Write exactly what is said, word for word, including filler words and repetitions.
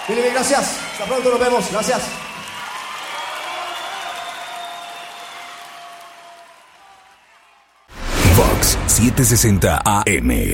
Bien, bien, gracias. Hasta pronto, nos vemos. Gracias. Vox setecientos sesenta A M.